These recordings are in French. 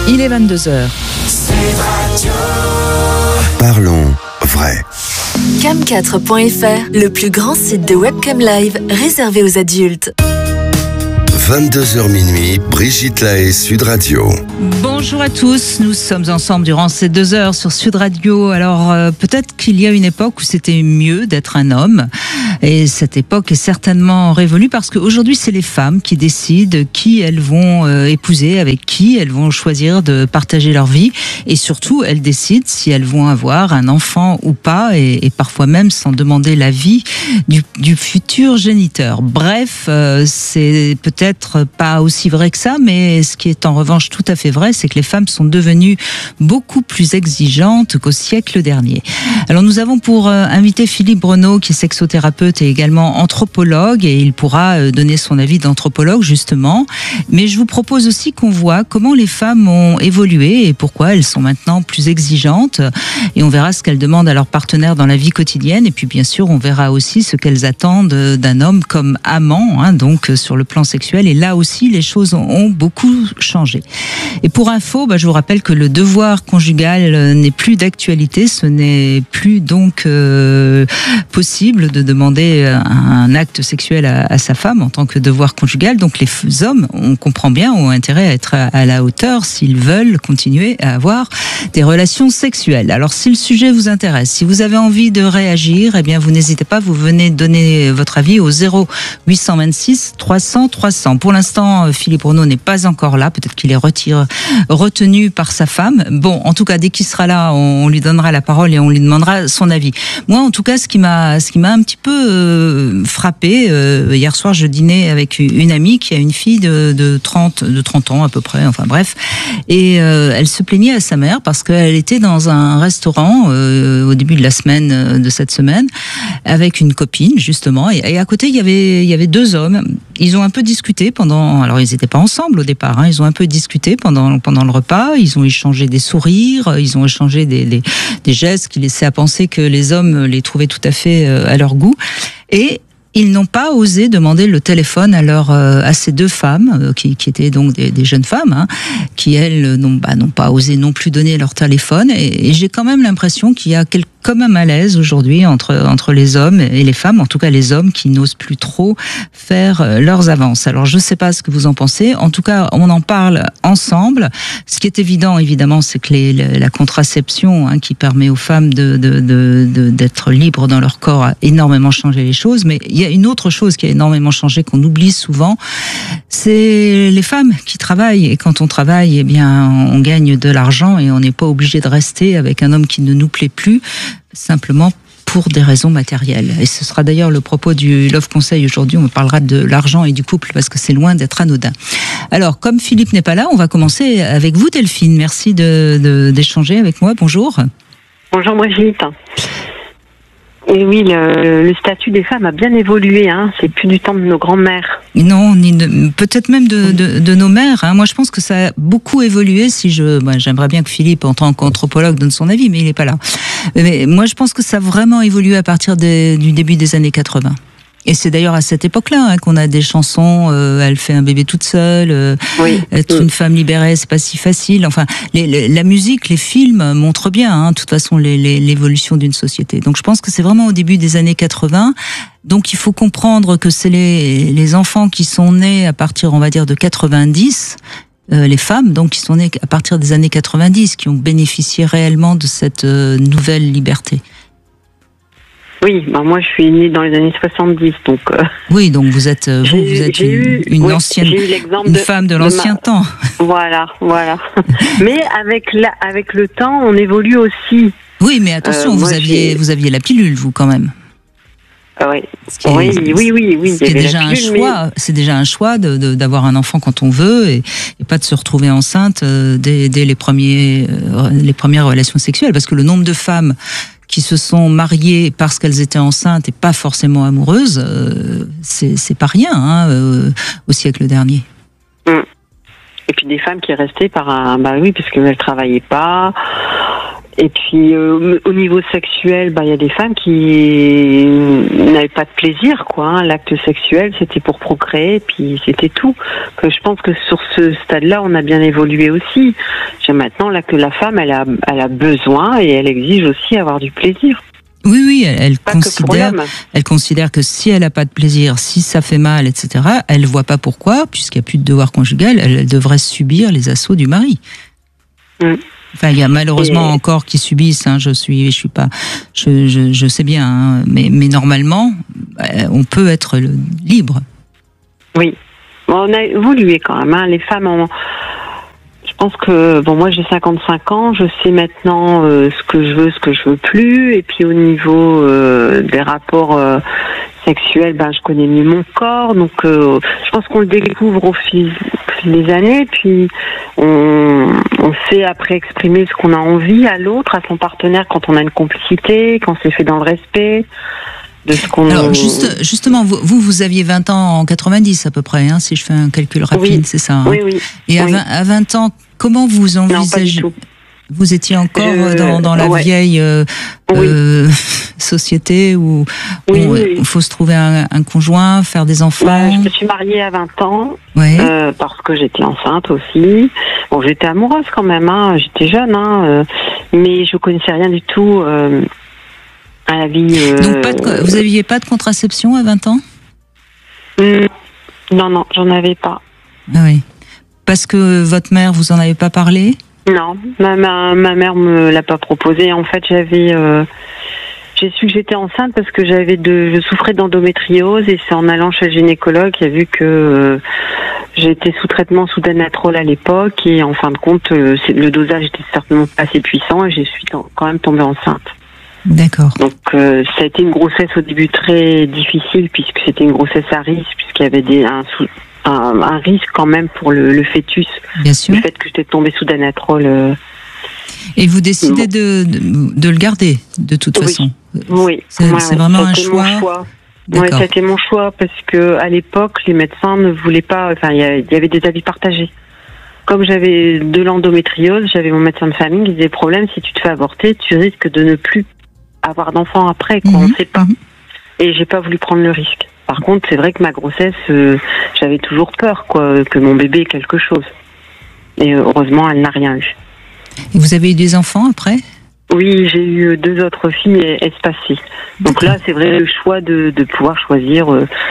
Il est 22h. Parlons vrai. Cam4.fr, le plus grand site de webcam live réservé aux adultes. 22h minuit, Brigitte Lahaie, Sud Radio. Bonjour à tous, nous sommes ensemble durant ces 2 heures sur Sud Radio. Alors peut-être qu'il y a une époque où c'était mieux d'être un homme, et cette époque est certainement révolue parce qu'aujourd'hui c'est les femmes qui décident qui elles vont épouser, avec qui elles vont choisir de partager leur vie, et surtout elles décident si elles vont avoir un enfant ou pas, et parfois même sans demander l'avis du futur géniteur. Bref, c'est peut-être pas aussi vrai que ça, mais ce qui est en revanche tout à fait vrai, c'est que les femmes sont devenues beaucoup plus exigeantes qu'au siècle dernier. Alors nous avons pour invité Philippe Breneau, qui est sexothérapeute et également anthropologue, et il pourra donner son avis d'anthropologue justement. Mais je vous propose aussi qu'on voit comment les femmes ont évolué et pourquoi elles sont maintenant plus exigeantes, et on verra ce qu'elles demandent à leur partenaire dans la vie quotidienne, et puis bien sûr on verra aussi ce qu'elles attendent d'un homme comme amant, donc sur le plan sexuel. Et là aussi, les choses ont beaucoup changé. Et pour info, je vous rappelle que le devoir conjugal n'est plus d'actualité. Ce n'est plus donc possible de demander un acte sexuel à sa femme en tant que devoir conjugal. Donc les hommes, on comprend bien, ont intérêt à être à la hauteur s'ils veulent continuer à avoir des relations sexuelles. Alors si le sujet vous intéresse, si vous avez envie de réagir, eh bien vous n'hésitez pas, vous venez donner votre avis au 0826 300 300. Pour l'instant, Philippe Breneau n'est pas encore là. Peut-être qu'il est retenu par sa femme. Bon, en tout cas, dès qu'il sera là, on lui donnera la parole et on lui demandera son avis. Moi, en tout cas, ce qui m'a un petit peu frappé, hier soir, je dînais avec une amie qui a une fille de 30 ans à peu près, enfin bref. Et elle se plaignait à sa mère parce qu'elle était dans un restaurant au début de la semaine, de cette semaine, avec une copine, justement. Et à côté, il y avait 2 hommes. Ils ont un peu discuté alors ils n'étaient pas ensemble au départ, ils ont un peu discuté pendant le repas, ils ont échangé des sourires, ils ont échangé des gestes qui laissaient à penser que les hommes les trouvaient tout à fait à leur goût, et ils n'ont pas osé demander le téléphone à ces 2 femmes qui étaient donc des jeunes femmes, qui elles n'ont pas osé non plus donner leur téléphone, et j'ai quand même l'impression qu'il y a comme un malaise aujourd'hui entre les hommes et les femmes, en tout cas les hommes qui n'osent plus trop faire leurs avances. Alors je ne sais pas ce que vous en pensez, en tout cas on en parle ensemble. Ce qui est évident évidemment, c'est que la contraception qui permet aux femmes d'être libres dans leur corps a énormément changé les choses, mais il y a une autre chose qui a énormément changé qu'on oublie souvent, c'est les femmes qui travaillent, et quand on travaille, eh bien on gagne de l'argent et on n'est pas obligé de rester avec un homme qui ne nous plaît plus, simplement pour des raisons matérielles. Et ce sera d'ailleurs le propos du Love Conseil aujourd'hui. On parlera de l'argent et du couple parce que c'est loin d'être anodin. Alors, comme Philippe n'est pas là, on va commencer avec vous, Delphine. Merci d'échanger avec moi. Bonjour. Bonjour Brigitte. Et oui, le statut des femmes a bien évolué. C'est plus du temps de nos grands-mères. Non, peut-être même de nos mères. Moi, je pense que ça a beaucoup évolué. J'aimerais bien que Philippe, en tant qu'anthropologue, donne son avis, mais il n'est pas là. Mais moi, je pense que ça a vraiment évolué à partir du début des années 80. Et c'est d'ailleurs à cette époque-là qu'on a des chansons, elle fait un bébé toute seule, être une femme libérée, c'est pas si facile. Enfin, la musique, les films montrent bien, de toute façon, l'évolution d'une société. Donc je pense que c'est vraiment au début des années 80. Donc il faut comprendre que c'est les enfants qui sont nés à partir, on va dire, de 90, les femmes, donc qui sont nées à partir des années 90, qui ont bénéficié réellement de cette nouvelle liberté. Oui, moi je suis née dans les années 70, donc... Oui, donc vous êtes une ancienne, une femme de l'ancien temps. Voilà. Mais avec le temps, on évolue aussi. Oui, mais attention, vous aviez la pilule, vous, quand même. Oui. C'est déjà un choix. C'est déjà un choix d'avoir un enfant quand on veut et pas de se retrouver enceinte dès les premières relations sexuelles, parce que le nombre de femmes qui se sont mariées parce qu'elles étaient enceintes et pas forcément amoureuses, c'est pas rien au siècle dernier. Et puis des femmes qui restaient parce qu'elles travaillaient pas. Et puis au niveau sexuel, il y a des femmes qui n'avaient pas de plaisir, L'acte sexuel, c'était pour procréer, puis c'était tout. Je pense que sur ce stade-là, on a bien évolué aussi. C'est maintenant là que la femme, elle a besoin et elle exige aussi avoir du plaisir. Oui, Pas que pour l'homme. elle considère que si elle n'a pas de plaisir, si ça fait mal, etc., elle ne voit pas pourquoi, puisqu'il n'y a plus de devoir conjugal, elle devrait subir les assauts du mari. Enfin, il y a malheureusement encore qui subissent. Je sais bien, hein, mais normalement, on peut être libre. Oui, on a évolué quand même. Hein. Les femmes ont. Je pense que moi j'ai 55 ans, je sais maintenant ce que je veux plus, et puis au niveau des rapports sexuels, je connais mieux mon corps, donc je pense qu'on le découvre au fil des années, puis on sait après exprimer ce qu'on a envie à l'autre, à son partenaire, quand on a une complicité, quand c'est fait dans le respect. De ce qu'on... Alors justement, vous aviez 20 ans en 90 à peu près, hein, si je fais un calcul rapide, oui. C'est ça. Hein. Oui. Et à 20 ans, comment vous envisagez... Non, pas du tout. Vous étiez encore dans la vieille société où il faut se trouver un conjoint, faire des enfants. Je me suis mariée à 20 ans parce que j'étais enceinte aussi. Bon, j'étais amoureuse quand même, hein, j'étais jeune, mais je connaissais rien du tout à la vie. Donc vous n'aviez pas de contraception à 20 ans ? Non, j'en avais pas. Ah oui. Parce que votre mère vous en avait pas parlé ? Non, ma mère me l'a pas proposé. En fait, j'ai su que j'étais enceinte parce que je souffrais d'endométriose, et c'est en allant chez le gynécologue qu'il a vu que j'étais sous traitement sous Danatrol à l'époque, et en fin de compte, le dosage était certainement pas assez puissant, et je suis quand même tombée enceinte. D'accord. Donc ça a été une grossesse au début très difficile, puisque c'était une grossesse à risque, puisqu'il y avait un risque quand même pour le fœtus. Bien sûr. Le fait que j'étais tombée sous Danatrol. Et vous décidez de le garder, de toute façon. Oui. C'est vraiment un choix. Mon choix. Ouais, ça a été mon choix, parce que à l'époque, les médecins ne voulaient pas. Enfin, il y avait des avis partagés. Comme j'avais de l'endométriose, j'avais mon médecin de famille qui disait: problème, si tu te fais avorter, tu risques de ne plus avoir d'enfants après, quoi. On ne sait pas. Et j'ai pas voulu prendre le risque. Par contre, c'est vrai que ma grossesse, j'avais toujours peur, quoi, que mon bébé ait quelque chose. Et heureusement, elle n'a rien eu. Et vous avez eu des enfants après ? Oui, j'ai eu 2 autres filles espacées. Donc là, c'est vrai, le choix de pouvoir choisir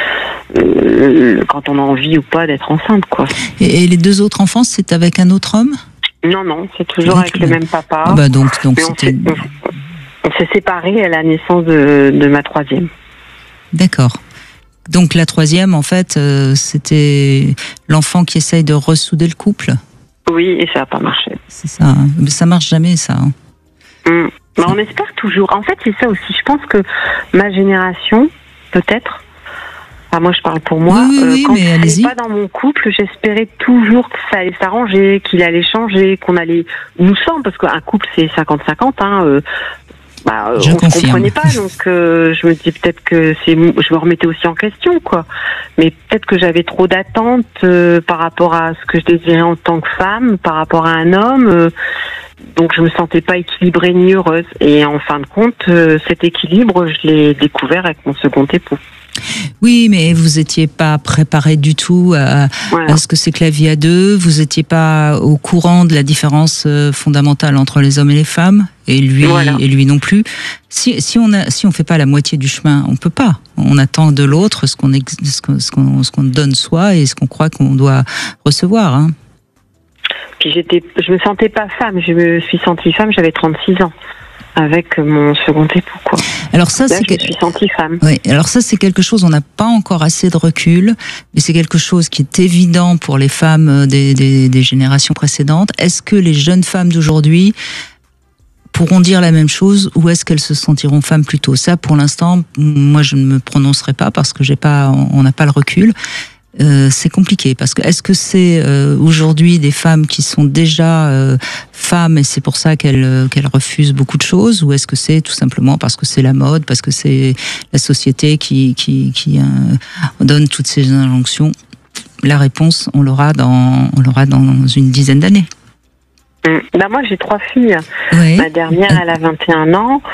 quand on a envie ou pas d'être enceinte, quoi. Et les 2 autres enfants, c'est avec un autre homme ? Non, c'est toujours avec le même papa. Ah bah donc c'était... On s'est séparés à la naissance de ma 3e. D'accord. Donc la 3e, en fait, c'était l'enfant qui essaye de ressouder le couple ? Oui, et ça n'a pas marché. C'est ça, hein. Mais ça marche jamais, ça. Hein. Mais on espère toujours. En fait, c'est ça aussi. Je pense que ma génération, peut-être, moi je parle pour moi, quand je n'étais pas dans mon couple, j'espérais toujours que ça allait s'arranger, qu'il allait changer, qu'on allait... Nous sommes, parce qu'un couple c'est 50-50, on ne comprenait pas, donc je me dis peut-être que je me remettais aussi en question, quoi. Mais peut-être que j'avais trop d'attentes par rapport à ce que je désirais en tant que femme, par rapport à un homme, donc je me sentais pas équilibrée ni heureuse. Et en fin de compte, cet équilibre, je l'ai découvert avec mon second époux. Oui, mais vous n'étiez pas préparé du tout à ce que c'est que la vie à 2. Vous n'étiez pas au courant de la différence fondamentale entre les hommes et les femmes, et lui non plus. Si on fait pas la moitié du chemin, on peut pas. On attend de l'autre ce qu'on donne soi et ce qu'on croit qu'on doit recevoir. Hein. Puis je me sentais pas femme. Je me suis sentie femme. J'avais 36 ans. Avec mon second époux, quoi. Alors ça, je me suis sentie femme. Oui, alors ça, c'est quelque chose, on n'a pas encore assez de recul, mais c'est quelque chose qui est évident pour les femmes des générations précédentes. Est-ce que les jeunes femmes d'aujourd'hui pourront dire la même chose, ou est-ce qu'elles se sentiront femmes plus tôt ? Ça, pour l'instant, moi, je ne me prononcerai pas parce que on n'a pas le recul. C'est compliqué parce que est-ce que c'est aujourd'hui des femmes qui sont déjà femmes et c'est pour ça qu'elles refusent beaucoup de choses, ou est-ce que c'est tout simplement parce que c'est la mode, parce que c'est la société qui donne toutes ces injonctions? La réponse, on l'aura dans une dizaine d'années. Moi j'ai 3 filles. Oui. Ma dernière elle a 21 ans.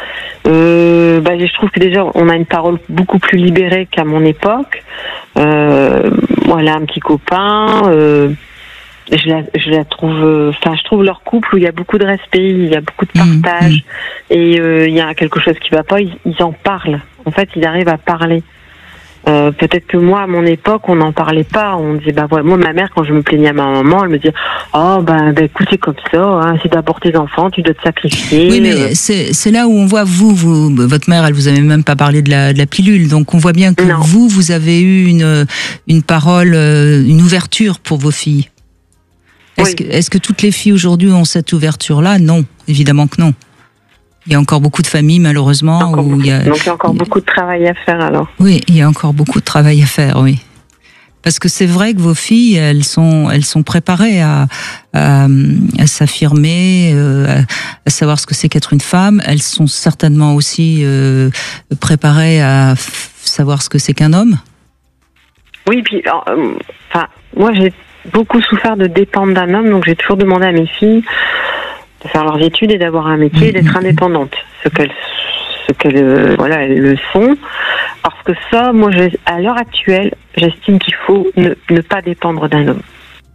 Je trouve que déjà on a une parole beaucoup plus libérée qu'à mon époque. Elle a un petit copain. je la trouve, je trouve leur couple où il y a beaucoup de respect, il y a beaucoup de partage, et il y a quelque chose qui va pas, ils en parlent. En fait, ils arrivent à parler. Peut-être que moi, à mon époque, on n'en parlait pas. On disait, moi, ma mère, quand je me plaignais à ma maman, elle me disait, écoute, c'est comme ça, hein, c'est d'abord tes enfants, tu dois te sacrifier. Oui, mais c'est là où on voit, votre mère, elle vous avait même pas parlé de la pilule, donc on voit bien que vous avez eu une parole, une ouverture pour vos filles. Est-ce que toutes les filles aujourd'hui ont cette ouverture-là? Non, évidemment que non. Il y a encore beaucoup de familles, malheureusement. Donc il y a encore beaucoup de travail à faire, alors. Oui, il y a encore beaucoup de travail à faire, oui. Parce que c'est vrai que vos filles, elles sont préparées à s'affirmer, à savoir ce que c'est qu'être une femme. Elles sont certainement aussi préparées à savoir ce que c'est qu'un homme. Oui, puis, moi, j'ai beaucoup souffert de dépendre d'un homme, donc j'ai toujours demandé à mes filles de faire leurs études et d'avoir un métier et d'être indépendantes. Elles le sont. Parce que ça, moi, à l'heure actuelle, j'estime qu'il faut ne pas dépendre d'un homme.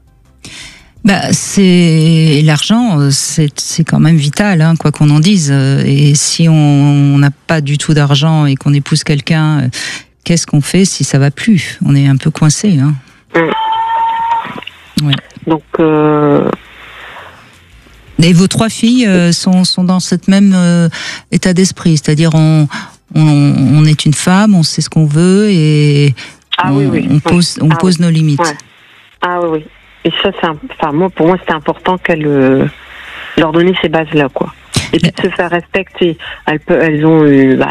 C'est l'argent, c'est quand même vital, hein, quoi qu'on en dise. Et si on n'a pas du tout d'argent et qu'on épouse quelqu'un, qu'est-ce qu'on fait si ça va plus? On est un peu coincé, hein. Ouais. Donc. Et vos 3 filles sont dans cette même état d'esprit, c'est-à-dire on est une femme, on sait ce qu'on veut et on pose nos limites. Ouais. Ah oui. Et ça, pour moi, c'était important qu'elle leur donner ces bases-là, quoi. Et puis de se faire respecter. Elles ont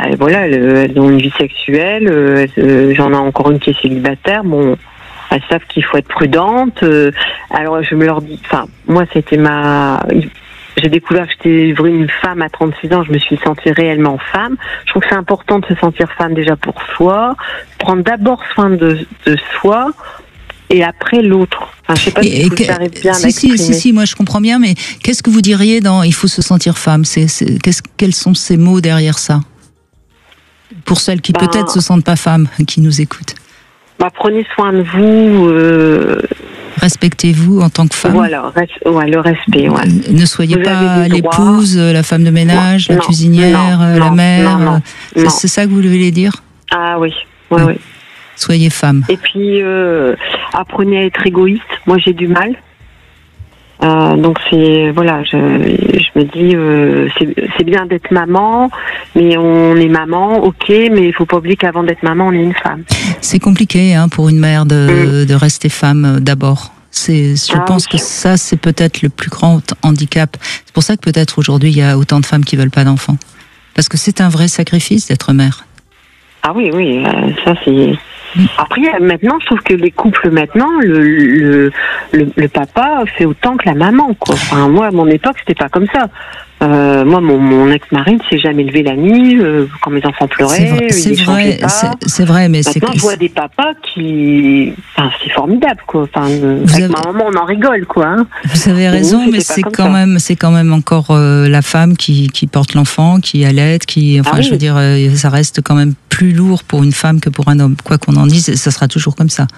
une vie sexuelle. J'en ai encore une qui est célibataire. Bon. Elles savent qu'il faut être prudente. Alors je me leur dis, moi j'ai découvert que j'étais une femme à 36 ans, je me suis sentie réellement femme. Je trouve que c'est important de se sentir femme déjà pour soi, prendre d'abord soin de soi et après l'autre. Je sais pas si vous arrivez bien à m'exprimer. Si, moi je comprends bien, mais qu'est-ce que vous diriez dans il faut se sentir femme? Quels sont ces mots derrière ça? Pour celles qui peut-être se sentent pas femmes, qui nous écoutent. Prenez soin de vous. Respectez-vous en tant que femme. Voilà, le respect. Ouais. Ne soyez pas l'épouse, la femme de ménage, la cuisinière, la mère. Non. C'est ça que vous voulez dire? Ah oui. Soyez femme. Et puis, apprenez à être égoïste. Moi, j'ai du mal. Donc je me dis c'est bien d'être maman, mais on est maman, ok, mais il faut pas oublier qu'avant d'être maman, on est une femme. C'est compliqué pour une mère de rester femme d'abord. Je pense que ça, c'est peut-être le plus grand handicap. C'est pour ça que peut-être aujourd'hui il y a autant de femmes qui veulent pas d'enfants, parce que c'est un vrai sacrifice d'être mère. Ah oui, ça c'est. Après, maintenant, je trouve que les couples maintenant, le papa fait autant que la maman, quoi. Moi, à mon époque, c'était pas comme ça. Moi, mon ex-mari ne s'est jamais levé la nuit quand mes enfants pleuraient. C'est vrai, mais maintenant, je vois des papas qui, c'est formidable, quoi. Avec ma maman, on en rigole, quoi. Hein. Vous avez raison, mais c'est quand même encore la femme qui porte l'enfant, qui allaite, je veux dire, ça reste quand même plus lourd pour une femme que pour un homme. Quoi qu'on en dise, ça sera toujours comme ça.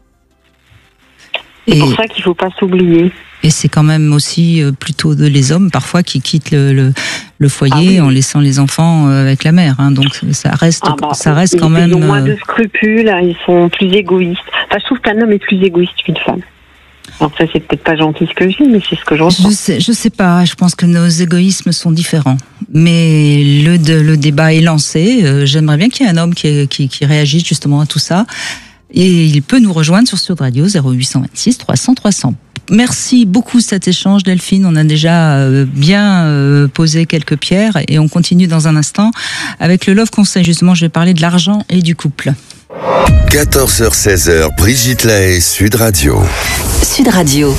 C'est pour ça qu'il ne faut pas s'oublier. Et c'est quand même aussi plutôt les hommes parfois qui quittent le foyer en laissant les enfants avec la mère. Hein. Donc ça reste quand même. Ils ont moins de scrupules, ils sont plus égoïstes. Je trouve qu'un homme est plus égoïste qu'une femme. Alors ça, c'est peut-être pas gentil ce que je dis, mais c'est ce que je ressens. Je sais pas. Je pense que nos égoïsmes sont différents. Mais le débat est lancé. J'aimerais bien qu'il y ait un homme qui réagisse justement à tout ça. Et il peut nous rejoindre sur Sud Radio 0826 300 300. Merci beaucoup cet échange, Delphine. On a déjà bien posé quelques pierres et on continue dans un instant avec le Love Conseil. Justement, je vais parler de l'argent et du couple. 14h-16h, Brigitte Lahaie, Sud Radio. Sud Radio.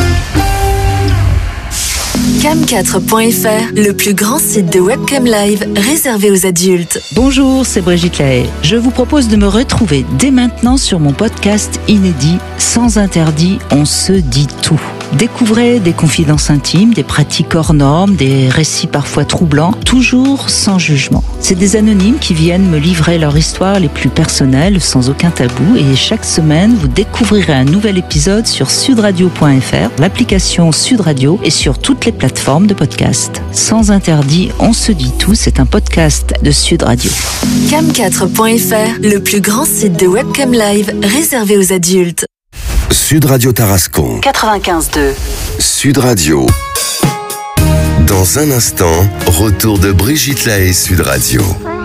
Cam4.fr, le plus grand site de webcam live réservé aux adultes. Bonjour, c'est Brigitte Lahaie. Je vous propose de me retrouver dès maintenant sur mon podcast inédit Sans interdit, on se dit tout. Découvrez des confidences intimes, des pratiques hors normes, des récits parfois troublants, toujours sans jugement. C'est des anonymes qui viennent me livrer leur histoire les plus personnelles, sans aucun tabou. Et chaque semaine, vous découvrirez un nouvel épisode sur sudradio.fr, l'application Sud Radio et sur toutes les plateformes de podcast. Sans interdit, on se dit tout, c'est un podcast de Sud Radio. Cam4.fr, le plus grand site de webcam live réservé aux adultes. Sud Radio Tarascon. 95.2. Sud Radio. Dans un instant, retour de Brigitte Lahaie Sud Radio.